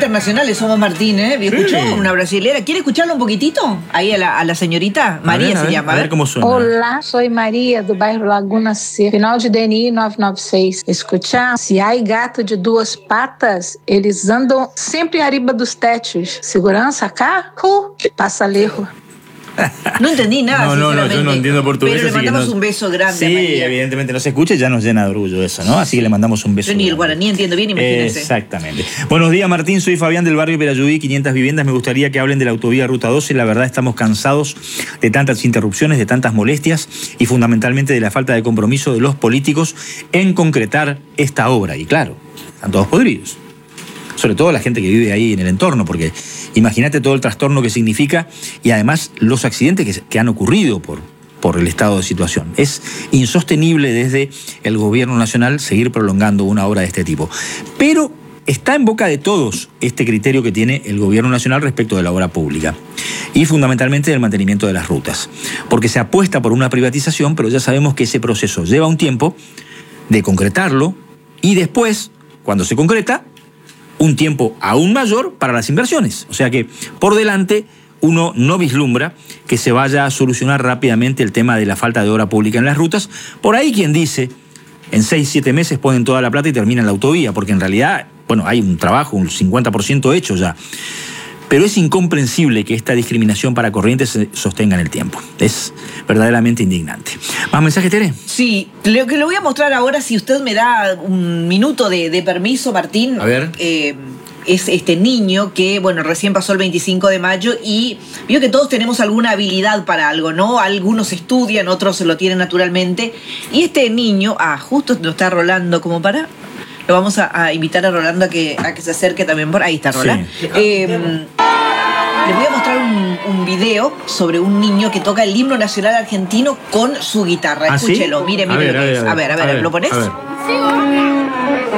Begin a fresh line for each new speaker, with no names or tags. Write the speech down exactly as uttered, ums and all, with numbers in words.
internacionales somos, Martín, ¿eh? ¿Escuchó? Sí. Una brasilera. ¿Quiere escucharlo un poquitito? Ahí a la, a la señorita. María a ver, se a ver, llama.
A ver cómo suena.
Olá, soy María, do bairro Laguna C. Final de D N I nove nove seis. Escuchar, se há gato de duas patas, eles andam sempre arriba dos techos. Segurança acá? Uh, passa lejos.
No entendí nada,
no, no, no, yo no entiendo portugués.
Pero le mandamos
no,
un beso grande
sí,
a María.
Evidentemente no se escucha y ya nos llena de orgullo eso, ¿no? Así que le mandamos un beso.
Yo ni el guaraní entiendo bien, imagínense.
Exactamente. Buenos días, Martín. Soy Fabián del barrio Perayudí, quinientas viviendas. Me gustaría que hablen de la autovía Ruta doce. La verdad estamos cansados de tantas interrupciones, de tantas molestias y fundamentalmente de la falta de compromiso de los políticos en concretar esta obra. Y claro, están todos podridos. Sobre todo la gente que vive ahí en el entorno, porque imagínate todo el trastorno que significa y además los accidentes que, que han ocurrido por, por el estado de situación. Es insostenible desde el gobierno nacional seguir prolongando una obra de este tipo. Pero está en boca de todos este criterio que tiene el gobierno nacional respecto de la obra pública y fundamentalmente del mantenimiento de las rutas. Porque se apuesta por una privatización, pero ya sabemos que ese proceso lleva un tiempo de concretarlo y después, cuando se concreta, un tiempo aún mayor para las inversiones. O sea que por delante uno no vislumbra que se vaya a solucionar rápidamente el tema de la falta de obra pública en las rutas. Por ahí quien dice, en seis, siete meses ponen toda la plata y terminan la autovía, porque en realidad, bueno, hay un trabajo, un cincuenta por ciento hecho ya. Pero es incomprensible que esta discriminación para Corrientes se sostenga en el tiempo. Es verdaderamente indignante. ¿Más mensajes, Tere?
Sí, lo que le voy a mostrar ahora, si usted me da un minuto de, de permiso, Martín.
A ver.
Eh, es este niño que, bueno, recién pasó el veinticinco de mayo y vio que todos tenemos alguna habilidad para algo, ¿no? Algunos estudian, otros lo tienen naturalmente. Y este niño, ah, justo nos está rolando como para... Lo vamos a, a invitar a Rolando a que, a que se acerque también por... Ahí está Rolando. Sí. Eh, les voy a mostrar un, un video sobre un niño que toca el himno nacional argentino con su guitarra.
¿Ah,
Escúchelo,
sí?
mire, mire.
A ver, a ver, a ver,
a ver, a ver, a ver, ¿lo pones?
Sí,